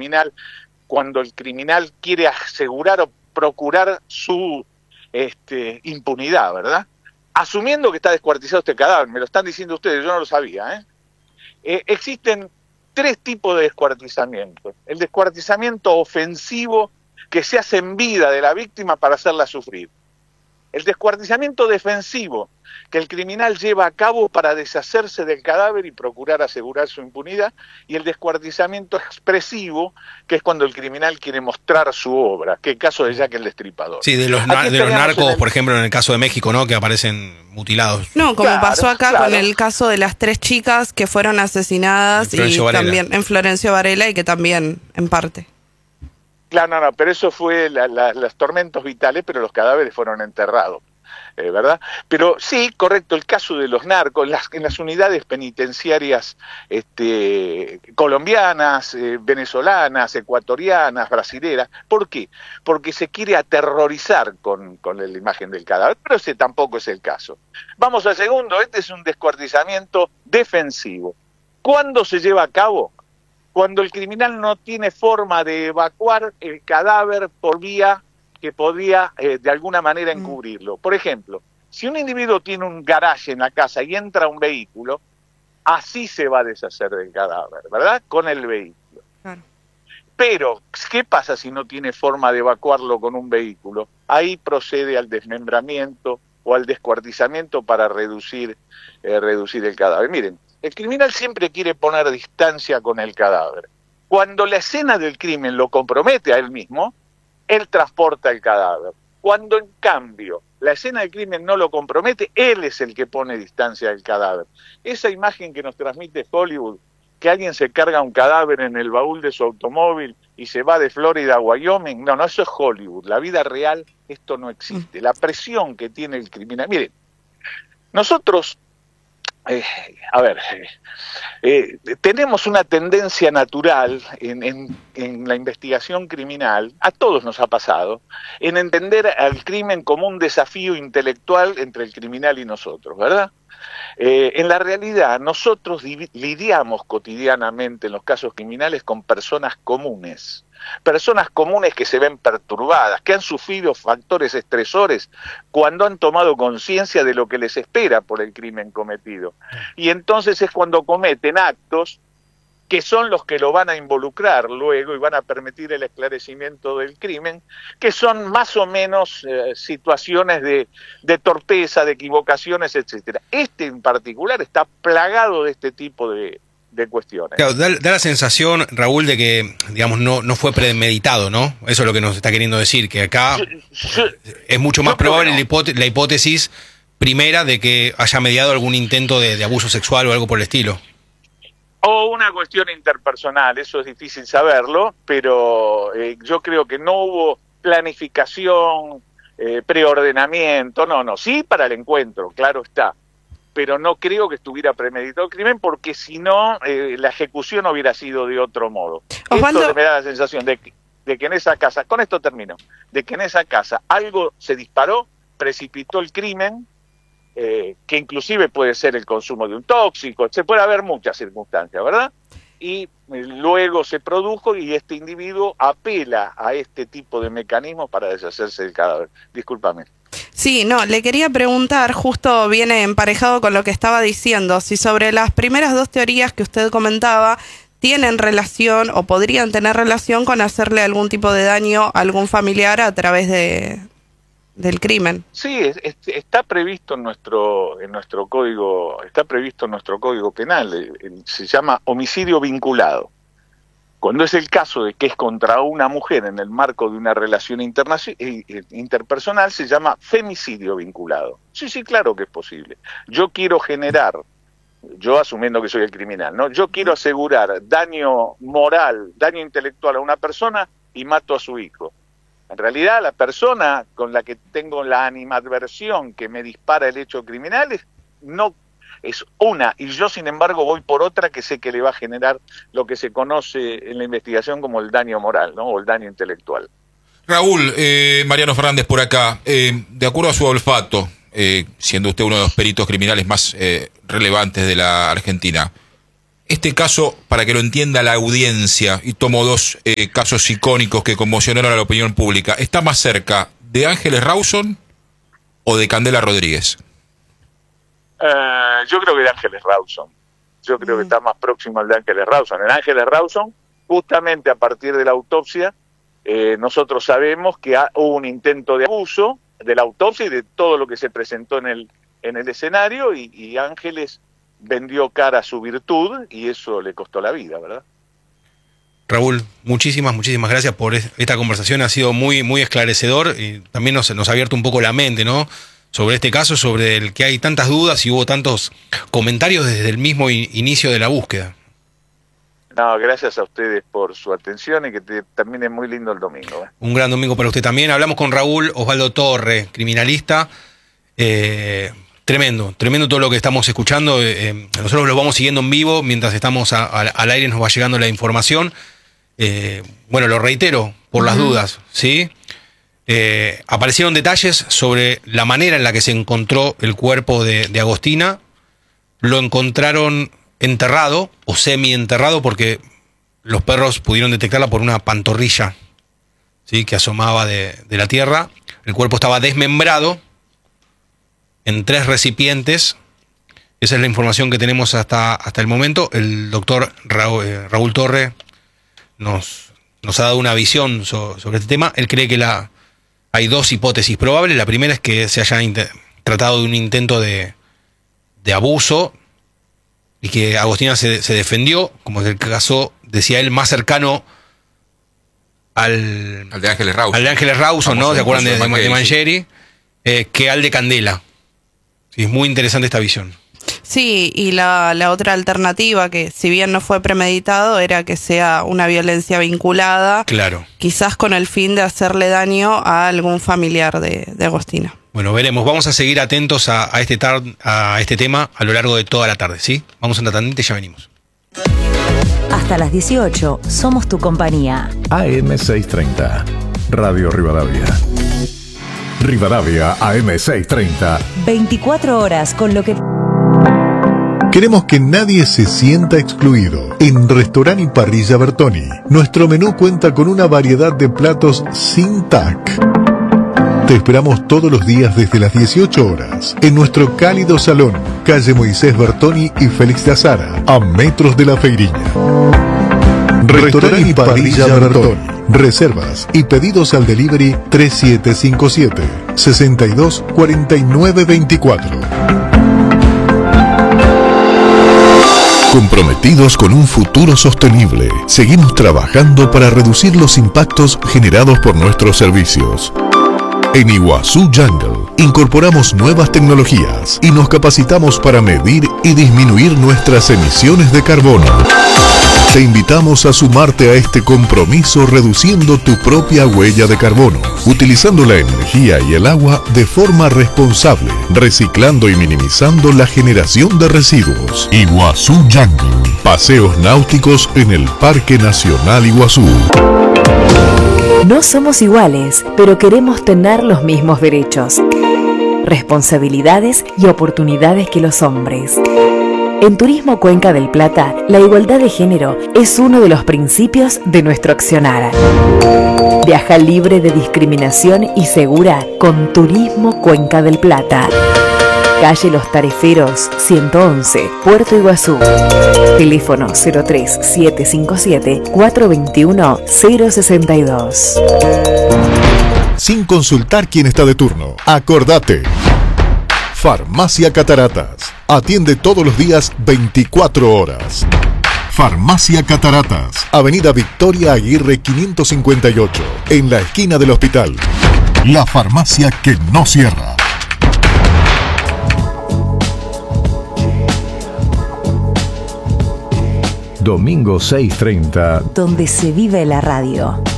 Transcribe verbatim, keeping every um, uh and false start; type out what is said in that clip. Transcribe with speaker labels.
Speaker 1: criminal cuando el criminal quiere asegurar o procurar su este, impunidad, ¿verdad? Asumiendo que está descuartizado este cadáver, me lo están diciendo ustedes, yo no lo sabía, ¿eh? Eh, existen tres tipos de descuartizamiento. El descuartizamiento ofensivo, que se hace en vida de la víctima para hacerla sufrir. El descuartizamiento defensivo, que el criminal lleva a cabo para deshacerse del cadáver y procurar asegurar su impunidad. Y el descuartizamiento expresivo, que es cuando el criminal quiere mostrar su obra, que es el caso de Jack el Destripador.
Speaker 2: Sí, de los, de los narcos, el... por ejemplo, en el caso de México, ¿no? Que aparecen mutilados.
Speaker 3: No, como
Speaker 1: claro,
Speaker 3: pasó acá
Speaker 1: claro.
Speaker 3: con el caso de las tres chicas que fueron asesinadas y
Speaker 2: Varela.
Speaker 3: también en Florencio Varela y que también, en parte.
Speaker 1: Claro, no, no, pero eso fue la, la, los tormentos vitales, pero los cadáveres fueron enterrados, eh, ¿verdad? Pero sí, correcto, el caso de los narcos, las, en las unidades penitenciarias este, colombianas, eh, venezolanas, ecuatorianas, brasileras. ¿Por qué? Porque se quiere aterrorizar con, con la imagen del cadáver, pero ese tampoco es el caso. Vamos al segundo, este es un descuartizamiento defensivo. ¿Cuándo se lleva a cabo? Cuando el criminal no tiene forma de evacuar el cadáver por vía que podría eh, de alguna manera encubrirlo. Por ejemplo, si un individuo tiene un garaje en la casa y entra un vehículo, así se va a deshacer del cadáver, ¿verdad? Con el vehículo. Claro. Pero, ¿qué pasa si no tiene forma de evacuarlo con un vehículo? Ahí procede al desmembramiento o al descuartizamiento para reducir, eh, reducir el cadáver. Miren, el criminal siempre quiere poner distancia con el cadáver. Cuando la escena del crimen lo compromete a él mismo, él transporta el cadáver. Cuando en cambio la escena del crimen no lo compromete, él es el que pone distancia del cadáver. Esa imagen que nos transmite Hollywood, que alguien se carga un cadáver en el baúl de su automóvil y se va de Florida a Wyoming, no, no, eso es Hollywood. La vida real, esto no existe. La presión que tiene el criminal. Miren, nosotros... Eh, a ver, eh, eh, tenemos una tendencia natural en, en, en la investigación criminal, a todos nos ha pasado, en entender al crimen como un desafío intelectual entre el criminal y nosotros, ¿verdad? Eh, en la realidad, nosotros lidiamos cotidianamente en los casos criminales con personas comunes, personas comunes que se ven perturbadas, que han sufrido factores estresores cuando han tomado conciencia de lo que les espera por el crimen cometido. Y entonces es cuando cometen actos que son los que lo van a involucrar luego y van a permitir el esclarecimiento del crimen, que son más o menos eh, situaciones de, de torpeza, de equivocaciones, etcétera. Este en particular está plagado de este tipo de, de cuestiones.
Speaker 2: Claro, da, da la sensación, Raúl, de que, digamos, no, no fue premeditado, ¿no? Eso es lo que nos está queriendo decir, que acá yo, yo, es mucho más probable no. la, hipótesis, la hipótesis primera de que haya mediado algún intento de, de abuso sexual o algo por el estilo.
Speaker 1: O una cuestión interpersonal, eso es difícil saberlo, pero eh, yo creo que no hubo planificación, eh, preordenamiento, no, no, sí para el encuentro, claro está, pero no creo que estuviera premeditado el crimen porque si no, eh, la ejecución hubiera sido de otro modo.
Speaker 3: Osvaldo...
Speaker 1: Esto me da la sensación de que, de que en esa casa, con esto termino, de que en esa casa algo se disparó, precipitó el crimen, Eh, que inclusive puede ser el consumo de un tóxico, se puede haber muchas circunstancias, ¿verdad? Y eh, luego se produjo y este individuo apela a este tipo de mecanismos para deshacerse del cadáver. Discúlpame.
Speaker 3: Sí, no, le quería preguntar, justo viene emparejado con lo que estaba diciendo, si sobre las primeras dos teorías que usted comentaba tienen relación o podrían tener relación con hacerle algún tipo de daño a algún familiar a través de... del crimen.
Speaker 1: Sí, es, es, está previsto en nuestro en nuestro código, está previsto en nuestro código penal, el, el, se llama homicidio vinculado. Cuando es el caso de que es contra una mujer en el marco de una relación internacional, interpersonal, se llama femicidio vinculado. Sí, sí, claro que es posible. Yo quiero generar, yo asumiendo que soy el criminal, ¿no? Yo quiero asegurar daño moral, daño intelectual a una persona y mato a su hijo. En realidad, la persona con la que tengo la animadversión que me dispara el hecho criminal es, no, es una, y yo, sin embargo, voy por otra que sé que le va a generar lo que se conoce en la investigación como el daño moral, ¿no? O el daño intelectual.
Speaker 4: Raúl, eh, Mariano Fernández por acá. Eh, de acuerdo a su olfato, eh, siendo usted uno de los peritos criminales más eh, relevantes de la Argentina, Este caso, para que lo entienda la audiencia, y tomo dos eh, casos icónicos que conmocionaron a la opinión pública, ¿está más cerca de Ángeles Rawson o de Candela Rodríguez?
Speaker 1: Uh, yo creo que de Ángeles Rawson. Yo creo mm. que está más próximo al de Ángeles Rawson. En Ángeles Rawson, justamente a partir de la autopsia, eh, nosotros sabemos que ha, hubo un intento de abuso de la autopsia y de todo lo que se presentó en el, en el escenario, y, y Ángeles vendió cara a su virtud y eso le costó la vida, ¿verdad?
Speaker 2: Raúl, muchísimas, muchísimas gracias por esta conversación, ha sido muy, muy esclarecedor y también nos, nos ha abierto un poco la mente, ¿no? Sobre este caso, sobre el que hay tantas dudas y hubo tantos comentarios desde el mismo in- inicio de la búsqueda.
Speaker 1: No, gracias a ustedes por su atención y que te, también es muy lindo el domingo. ¿eh?
Speaker 2: Un gran domingo para usted también. Hablamos con Raúl Osvaldo Torre, criminalista. Eh, tremendo, tremendo todo lo que estamos escuchando. Eh, nosotros lo vamos siguiendo en vivo mientras estamos a, a, al aire, nos va llegando la información. Eh, bueno, lo reitero por uh-huh. las dudas, ¿sí? Eh, aparecieron detalles sobre la manera en la que se encontró el cuerpo de, de Agostina. Lo encontraron enterrado o semi-enterrado porque los perros pudieron detectarla por una pantorrilla, ¿sí? que asomaba de, de la tierra. El cuerpo estaba desmembrado en tres recipientes. Esa es la información que tenemos hasta, hasta el momento. El doctor Raúl, eh, Raúl Torre nos, nos ha dado una visión so, sobre este tema. Él cree que la hay dos hipótesis probables. La primera es que se haya int- tratado de un intento de, de abuso y que Agostina se, se defendió, como es el caso, decía él, más cercano al,
Speaker 4: al de Ángeles Rawson.
Speaker 2: Al de Ángeles Rawson, ¿no? ¿Se acuerdan de, de, de Mangieri? Sí. Eh, que al de Candela. Sí, es muy interesante esta visión.
Speaker 3: Sí, y la, la otra alternativa, que si bien no fue premeditado, era que sea una violencia vinculada,
Speaker 2: claro,
Speaker 3: quizás con el fin de hacerle daño a algún familiar de, de Agostina.
Speaker 2: Bueno, veremos. Vamos a seguir atentos a, a, este tar- a este tema a lo largo de toda la tarde, ¿sí? Vamos a una tandita y ya venimos.
Speaker 5: Hasta las dieciocho, somos tu compañía.
Speaker 6: A M seiscientos treinta, Radio Rivadavia. Rivadavia A M seiscientos treinta.
Speaker 5: veinticuatro horas con lo que...
Speaker 6: Queremos que nadie se sienta excluido. En Restaurant y Parrilla Bertoni, nuestro menú cuenta con una variedad de platos sin T A C. Te esperamos todos los días desde las dieciocho horas en nuestro cálido salón, calle Moisés Bertoni y Félix de Azara, a metros de la Feiriña. Restaurant y Parrilla Bertoni. Reservas y pedidos al delivery tres siete cinco siete, seis dos cuatro nueve dos cuatro. Comprometidos con un futuro sostenible, seguimos trabajando para reducir los impactos generados por nuestros servicios. En Iguazú Jungle incorporamos nuevas tecnologías y nos capacitamos para medir y disminuir nuestras emisiones de carbono. Te invitamos a sumarte a este compromiso reduciendo tu propia huella de carbono, utilizando la energía y el agua de forma responsable, reciclando y minimizando la generación de residuos. Iguazú Jungle. Paseos náuticos en el Parque Nacional Iguazú.
Speaker 5: No somos iguales, pero queremos tener los mismos derechos, responsabilidades y oportunidades que los hombres. En Turismo Cuenca del Plata, la igualdad de género es uno de los principios de nuestro accionar. Viaja libre de discriminación y segura con Turismo Cuenca del Plata. Calle Los Tareferos, ciento once, Puerto Iguazú. Teléfono cero tres siete cinco siete, cuatro dos uno, cero seis dos.
Speaker 6: Sin consultar quién está de turno, acordate. Farmacia Cataratas. Atiende todos los días veinticuatro horas. Farmacia Cataratas. Avenida Victoria Aguirre quinientos cincuenta y ocho. En la esquina del hospital. La farmacia que no cierra.
Speaker 7: Domingo seis treinta.
Speaker 5: Donde se vive la radio.